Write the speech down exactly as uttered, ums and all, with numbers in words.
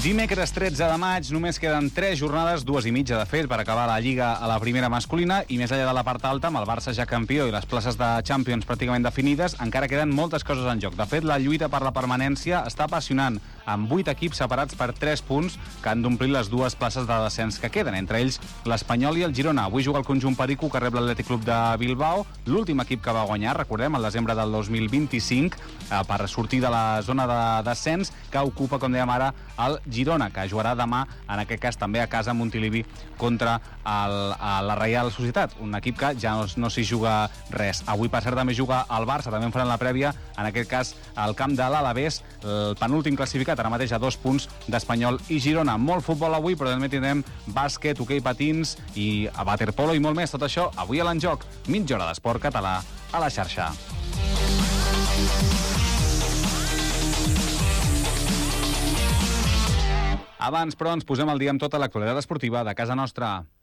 Dimecres tretze de maig, només queden tres jornades, dues i mitja de fet, per acabar la Lliga a la primera masculina, i més enllà de la part alta, amb el Barça ja campió i les places de Champions pràcticament definides, encara queden moltes coses en joc. De fet, la lluita per la permanència està apassionant, amb vuit equips separats per tres punts que han d'omplir les dues places de descens que queden, entre ells l'Espanyol i el Girona. Avui juga el conjunt perico que rep l'Atlètic Club de Bilbao, l'últim equip que va guanyar, recordem, el desembre del dos mil vint-i-cinc, eh, per sortir de la zona de descens que ocupa, com dèiem ara, el Girona, que jugarà demà, en aquest cas també a casa a Montilivi, contra el, la Reial Societat, un equip que ja no, no s'hi juga res. Avui, per cert, també juga el Barça, també en faran la prèvia, en aquest cas al camp de l'Alavés, el penúltim classificat, ara mateix a dos punts d'Espanyol i Girona. Molt futbol avui, però també tindrem bàsquet, hoquei patins i waterpolo i molt més. Tot això avui a l'Enjoc, mitja hora d'esport català a la xarxa. Abans, però, ens posem al dia amb tota l'actualitat esportiva de casa nostra.